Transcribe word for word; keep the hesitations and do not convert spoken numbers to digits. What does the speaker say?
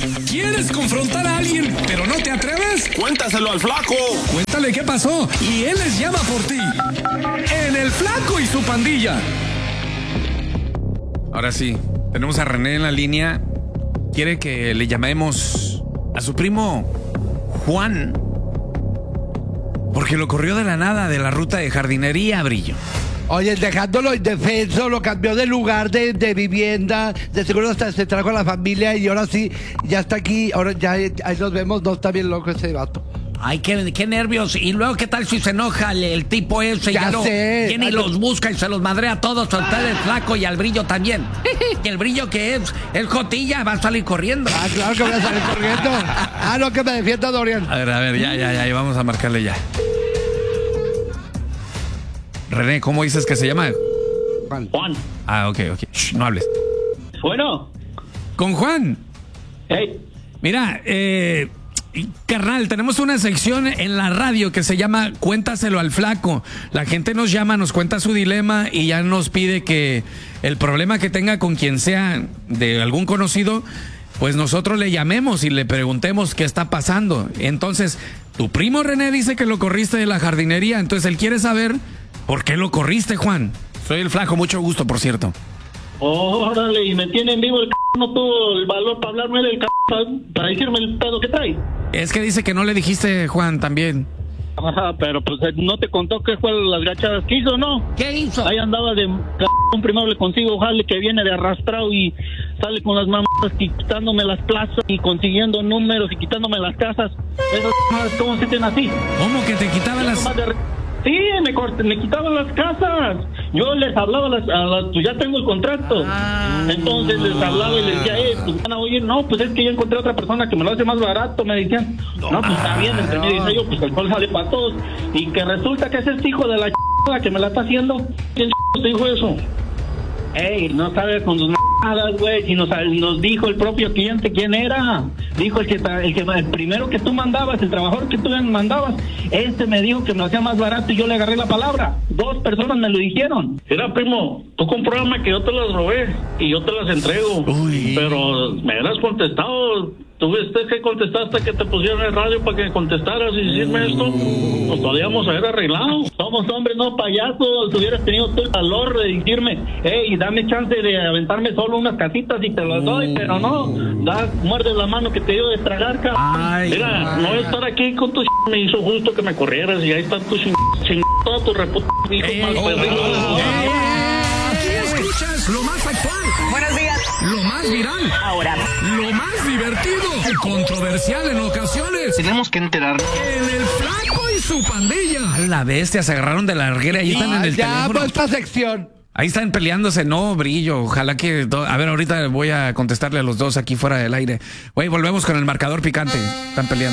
¿Quieres confrontar a alguien, pero no te atreves? Cuéntaselo al Flaco. Cuéntale qué pasó y él les llama por ti. En El Flaco y su Pandilla. Ahora sí, tenemos a René en la línea. Quiere que le llamemos a su primo Juan, porque lo corrió de la nada de la ruta de jardinería, Brillo. Oye, dejándolo indefenso, lo cambió de lugar de, de vivienda, de seguro hasta se trajo a la familia y ahora sí, ya está aquí, ahora ya ahí nos vemos, no está bien loco ese vato. Ay, qué, qué nervios. Y luego, ¿qué tal si se enoja el, el tipo ese? Ya, ya no, sé. Viene y los busca y se los madrea a todos, a usted el Flaco y al Brillo también. Y el Brillo que es, el Jotilla va a salir corriendo. Ah, claro que voy a salir corriendo. Ah, no, que me defienda, Dorian. A ver, a ver, ya, ya, ya, vamos a marcarle ya. René, ¿cómo dices que se llama? Juan. Juan. Ah, ok, ok. Shh, no hables. Bueno. Con Juan. Hey. Mira, eh, carnal, tenemos una sección en la radio que se llama Cuéntaselo al Flaco. La gente nos llama, nos cuenta su dilema y ya nos pide que el problema que tenga con quien sea de algún conocido, pues nosotros le llamemos y le preguntemos qué está pasando. Entonces, tu primo René dice que lo corriste de la jardinería, entonces él quiere saber por qué lo corriste, Juan. Soy el Flaco, mucho gusto, por cierto. Órale, y me tiene en vivo el c... no tuvo el valor para hablarme del c... para, para decirme el pedo que trae. Es que dice que no le dijiste, Juan, también. Ajá, pero pues no te contó qué fue las gachadas que hizo, ¿no? ¿Qué hizo? Ahí andaba de c... un primero le consigo jale que viene de arrastrado y sale con las mamás quitándome las plazas y consiguiendo números y quitándome las casas. Esas madres, ¿cómo se tienen así? ¿Cómo que te quitaba las...? Sí, me, corté, me quitaban las casas. Yo les hablaba, a las, a las, pues ya tengo el contrato. Ah. Entonces les hablaba y les decía, eh, pues van a oír, no, pues es que yo encontré a otra persona que me lo hace más barato. Me decían, no, pues está bien. Entre mí dice yo, pues el sol sale para todos. Y que resulta que es este hijo de la ch... que me la está haciendo. ¿Quién ch... te dijo eso? Ey, no sabes con sus m***adas, güey, si nos, nos dijo el propio cliente quién era. Dijo el que, el que el primero que tú mandabas, el trabajador que tú mandabas, este me dijo que me lo hacía más barato y yo le agarré la palabra. Dos personas me lo dijeron. Era, primo, tú compruébame que yo te las robé y yo te las entrego. Uy. Pero me hubieras contestado. Tuviste que contestar hasta que te pusieron el radio para que contestaras y decirme esto. Nos podíamos haber arreglado. Somos hombres, no payasos. Si hubieras tenido tú el valor de decirme, hey, dame chance de aventarme solo unas casitas y te las doy, pero no. Da, muerde la mano que te dio de tragar, cabrón. Mira, ay, no estar aquí con tu ch... me hizo justo que me corrieras y ahí está tu ch... ching... toda tu reputa, hijo mal perdido. Aquí escuchas lo más actual. Buenos días. Lo más viral. Ahora. Lo más divertido. Controversial en ocasiones. Tenemos que enterar. En El Flaco y su Pandilla. A la bestia, se agarraron de la larguera y ahí están en el ya, teléfono. pues esta sección. Ahí están peleándose, no, Brillo. Ojalá que... Do... A ver, ahorita voy a contestarle a los dos aquí fuera del aire. Güey, volvemos con el marcador picante. Están peleando.